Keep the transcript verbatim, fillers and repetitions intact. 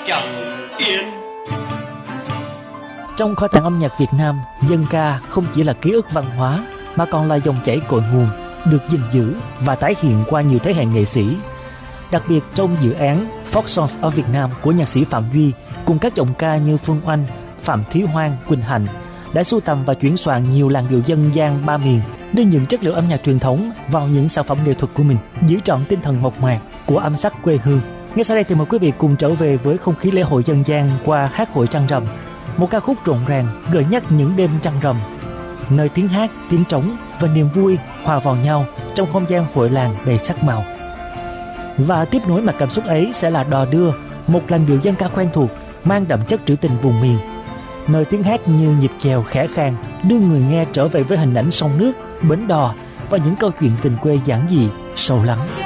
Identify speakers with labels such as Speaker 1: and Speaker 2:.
Speaker 1: chẳng yên.
Speaker 2: Trong kho tàng âm nhạc Việt Nam, dân ca không chỉ là ký ức văn hóa mà còn là dòng chảy cội nguồn, được gìn giữ và tái hiện qua nhiều thế hệ nghệ sĩ. Đặc biệt trong dự án Folk Songs ở Việt Nam của nhạc sĩ Phạm Duy cùng các giọng ca như Phương Oanh, Phạm Thúy Hoang, Quỳnh Hạnh đã sưu tầm và chuyển soạn nhiều làn điệu dân gian ba miền, đưa những chất liệu âm nhạc truyền thống vào những sản phẩm nghệ thuật của mình, giữ trọn tinh thần mộc mạc của âm sắc quê hương. Ngay sau đây thì mời quý vị cùng trở về với không khí lễ hội dân gian qua hát hội Trăng Rằm, một ca khúc rộn ràng gợi nhắc những đêm trăng rằm, nơi tiếng hát, tiếng trống và niềm vui hòa vào nhau trong không gian hội làng đầy sắc màu. Và tiếp nối mặt cảm xúc ấy sẽ là Đò Đưa, một làn điệu dân ca quen thuộc mang đậm chất trữ tình vùng miền, nơi tiếng hát như nhịp chèo khẽ khàng đưa người nghe trở về với hình ảnh sông nước, bến đò và những câu chuyện tình quê giản dị, sâu lắng.